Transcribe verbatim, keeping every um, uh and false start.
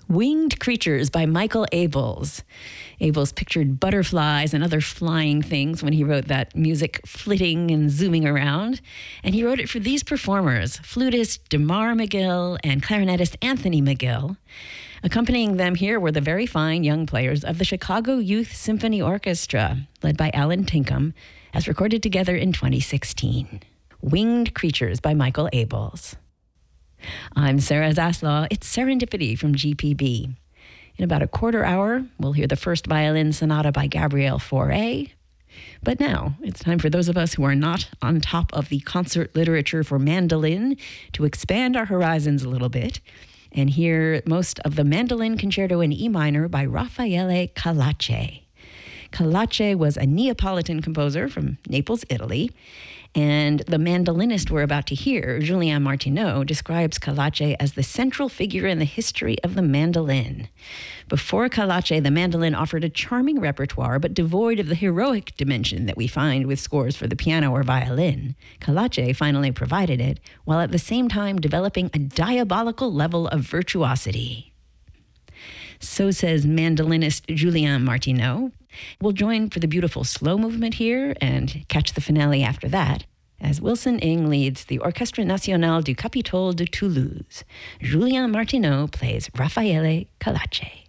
Winged Creatures by Michael Abels. Abels pictured butterflies and other flying things when he wrote that music flitting and zooming around. And he wrote it for these performers, flutist DeMar McGill and clarinetist Anthony McGill. Accompanying them here were the very fine young players of the Chicago Youth Symphony Orchestra, led by Alan Tinkham, as recorded together in twenty sixteen. Winged Creatures by Michael Abels. I'm Sarah Zaslaw. It's Serendipity from G P B. In about a quarter hour, we'll hear the first violin sonata by Gabriel Fauré. But now, it's time for those of us who are not on top of the concert literature for mandolin to expand our horizons a little bit and hear most of the Mandolin Concerto in E minor by Raffaele Calace. Calace was a Neapolitan composer from Naples, Italy, and the mandolinist we're about to hear, Julien Martineau, describes Calace as the central figure in the history of the mandolin. Before Calace, the mandolin offered a charming repertoire, but devoid of the heroic dimension that we find with scores for the piano or violin. Calace finally provided it, while at the same time developing a diabolical level of virtuosity. So says mandolinist Julien Martineau. We'll join for the beautiful slow movement here and catch the finale after that, as Wilson Ng leads the Orchestre Nationale du Capitole de Toulouse. Julien Martineau plays Raffaele Calace.